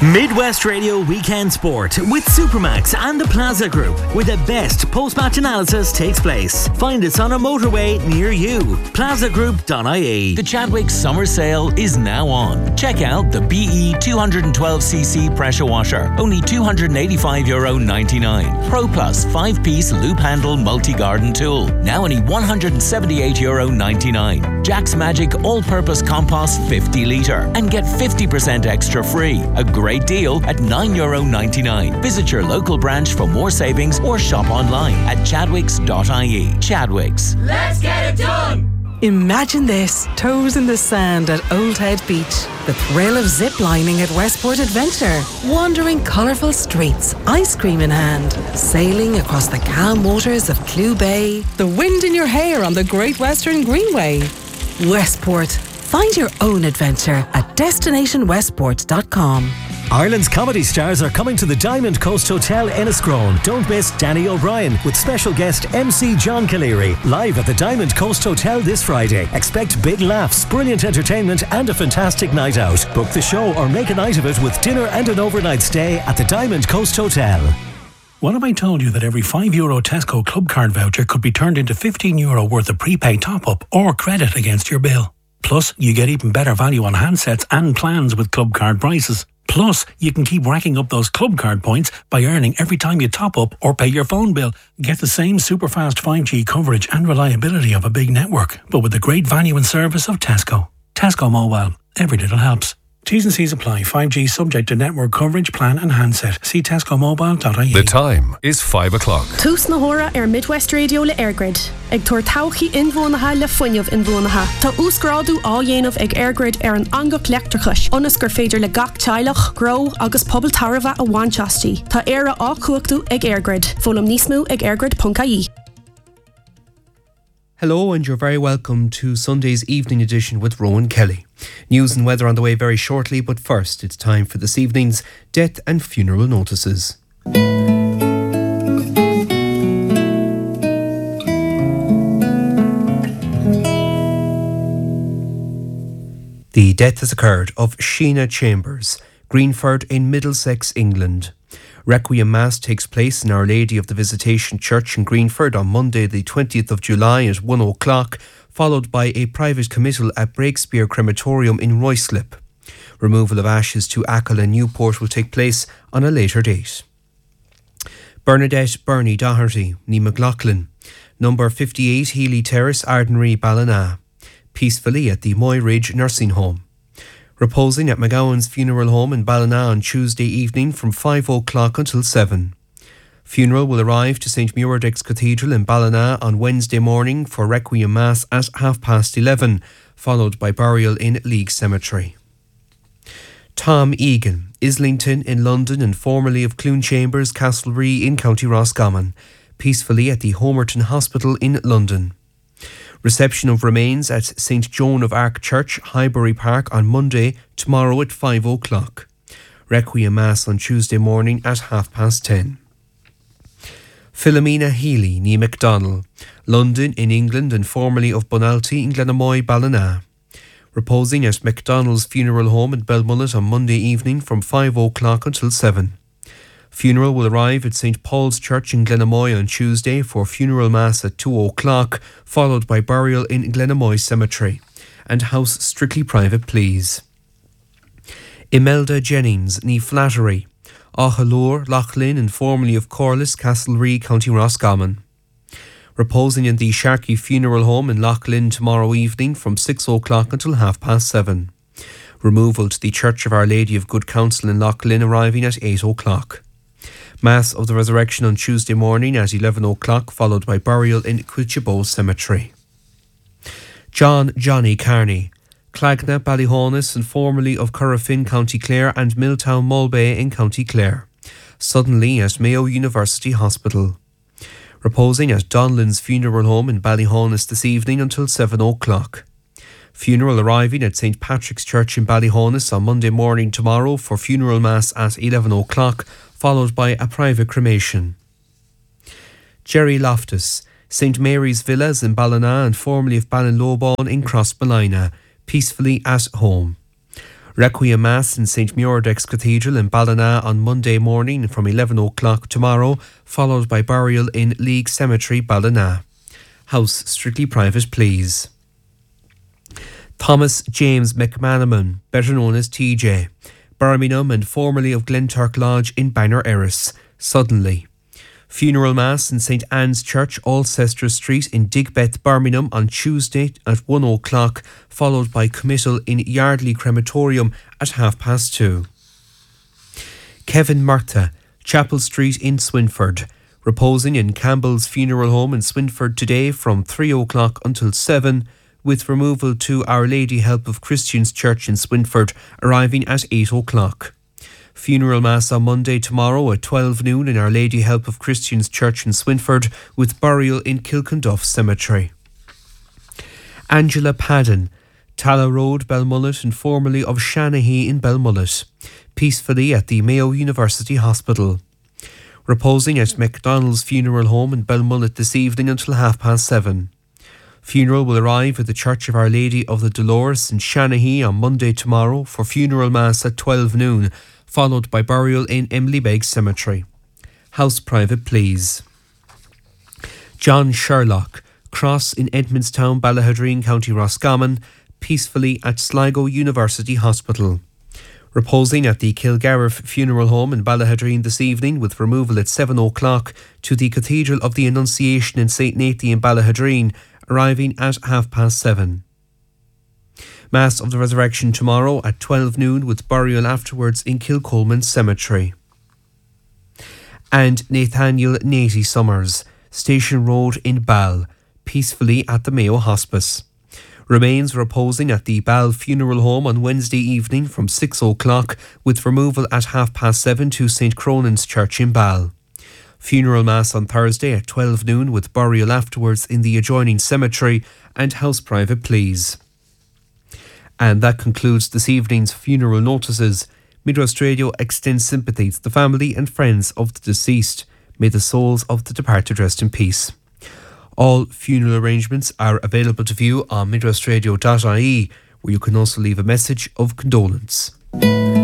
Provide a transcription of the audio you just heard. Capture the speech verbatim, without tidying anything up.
Midwest Radio Weekend Sport with Supermax and the Plaza Group, where the best post-match analysis takes place. Find us on a motorway near you. plaza group dot I E. The Chadwick Summer Sale is now on. Check out the B E two twelve c c pressure washer, only two hundred eighty-five euro ninety-nine. Pro Plus five-piece loop handle multi-garden tool, now only one hundred seventy-eight euro ninety-nine. Jack's Magic all-purpose compost fifty litre and get fifty percent extra free. A great deal at nine euro ninety-nine. Visit your local branch for more savings or shop online at chadwicks dot I E. Chadwicks. Let's get it done! Imagine this, toes in the sand at Old Head Beach. The thrill of zip-lining at Westport Adventure. Wandering colourful streets, ice cream in hand. Sailing across the calm waters of Clew Bay. The wind in your hair on the Great Western Greenway. Westport. Find your own adventure at destination westport dot com. Ireland's comedy stars are coming to the Diamond Coast Hotel Enniscrone. Don't miss Danny O'Brien with special guest M C John Caleri live at the Diamond Coast Hotel this Friday. Expect big laughs, brilliant entertainment and a fantastic night out. Book the show or make a night of it with dinner and an overnight stay at the Diamond Coast Hotel. What if I told you that every five euro Tesco club card voucher could be turned into fifteen euro worth of prepaid top-up or credit against your bill? Plus, you get even better value on handsets and plans with club card prices. Plus, you can keep racking up those club card points by earning every time you top up or pay your phone bill. Get the same super fast five G coverage and reliability of a big network, but with the great value and service of Tesco. Tesco Mobile. Every little helps. T's and C's apply. five G subject to network coverage, plan and handset. See tesco mobile dot I E. The time is five o'clock. Tús na hora ar Midwest Radio le Airgrid. Ag tuair tauchaí inmhónatha le fuinneamh inmhónatha. Tá úscrádú á dhéanamh ag Airgrid ar an angach leachtarchais. Ionas gur féidir le gach teilech, grow agus pobl tarva a bhainteastí. Tá éire á cuachtú ag Airgrid. Fólam níos mó ag airgrid dot I E. Hello and you're very welcome to Sunday's evening edition with Rowan Kelly. News and weather on the way very shortly, but first it's time for this evening's death and funeral notices. The death has occurred of Sheena Chambers, Greenford in Middlesex, England. Requiem Mass takes place in Our Lady of the Visitation Church in Greenford on Monday the twentieth of July at one o'clock, followed by a private committal at Breakspear Crematorium in Ruislip. Removal of ashes to Achill and Newport will take place on a later date. Bernadette Bernie Doherty, ní McLaughlin, number fifty-eight Healy Terrace, Ardenry, Ballina, peacefully at the Moy Ridge Nursing Home. Reposing at McGowan's Funeral Home in Ballina on Tuesday evening from five o'clock until seven. Funeral will arrive to Saint Muiredaig's Cathedral in Ballina on Wednesday morning for Requiem Mass at half past eleven, followed by burial in League Cemetery. Tom Egan, Islington in London and formerly of Clune Chambers, Castlerea in County Roscommon, peacefully at the Homerton Hospital in London. Reception of remains at Saint Joan of Arc Church, Highbury Park on Monday, tomorrow at five o'clock. Requiem Mass on Tuesday morning at half past ten. Philomena Healy, ní McDonnell, London in England and formerly of Bonalty in Glenamoy, Ballina. Reposing at McDonnell's Funeral Home in Belmullet on Monday evening from five o'clock until seven. Funeral will arrive at Saint Paul's Church in Glenamoy on Tuesday for funeral mass at two o'clock, followed by burial in Glenamoy Cemetery. And house strictly private, please. Imelda Jennings, ní Flattery, Auchalore, Loughlin and formerly of Corliss, Castlerea, County Roscommon. Reposing in the Sharkey Funeral Home in Loughlin tomorrow evening from six o'clock until half past seven. Removal to the Church of Our Lady of Good Counsel in Loughlin arriving at eight o'clock. Mass of the Resurrection on Tuesday morning at eleven o'clock, followed by burial in Quilchabo Cemetery. John Johnny Carney, Clagna, Ballyhonus and formerly of Currafin, County Clare and Milltown Mulbay in County Clare. Suddenly at Mayo University Hospital. Reposing at Donlan's Funeral Home in Ballyhonus this evening until seven o'clock. Funeral arriving at Saint Patrick's Church in Ballyhonus on Monday morning tomorrow for funeral mass at eleven o'clock, followed by a private cremation. Jerry Loftus, Saint Mary's Villas in Ballina and formerly of Ballinlobon in Crossballina, peacefully at home. Requiem Mass in Saint Muirdex Cathedral in Ballina on Monday morning from eleven o'clock tomorrow, followed by burial in League Cemetery, Ballina. House strictly private, please. Thomas James McManaman, better known as T J, Birmingham and formerly of Glenturk Lodge in Bangor Erris, suddenly. Funeral Mass in Saint Anne's Church, Alcester Street in Digbeth, Birmingham on Tuesday at one o'clock, followed by committal in Yardley Crematorium at half past two. Kevin Murtha, Chapel Street in Swinford, reposing in Campbell's Funeral Home in Swinford today from three o'clock until seven, with removal to Our Lady Help of Christians Church in Swinford arriving at eight o'clock. Funeral Mass on Monday tomorrow at twelve noon in Our Lady Help of Christians Church in Swinford, with burial in Kilkenduff Cemetery. Angela Padden, Talla Road, Belmullet and formerly of Shanahy in Belmullet, peacefully at the Mayo University Hospital. Reposing at MacDonald's Funeral Home in Belmullet this evening until half past seven. Funeral will arrive at the Church of Our Lady of the Dolores in Shanahy on Monday tomorrow for funeral mass at twelve noon, followed by burial in Emily Begg Cemetery. House private, please. John Sherlock, Cross in Edmondstown, Ballahadreen, County Roscommon, peacefully at Sligo University Hospital. Reposing at the Kilgarriff Funeral Home in Ballahadreen this evening, with removal at seven o'clock to the Cathedral of the Annunciation in Saint Nathan in Ballahadreen, arriving at half past seven. Mass of the Resurrection tomorrow at twelve noon, with burial afterwards in Kilcolman Cemetery. And Nathaniel Natey Summers, Station Road in Ball, peacefully at the Mayo Hospice. Remains reposing at the Ball Funeral Home on Wednesday evening from six o'clock, with removal at half past seven to Saint Cronan's Church in Ball. Funeral Mass on Thursday at twelve noon, with burial afterwards in the adjoining cemetery, and house private, please. And that concludes this evening's funeral notices. Midwest Radio extends sympathy to the family and friends of the deceased. May the souls of the departed rest in peace. All funeral arrangements are available to view on midwestradio dot I E, where you can also leave a message of condolence.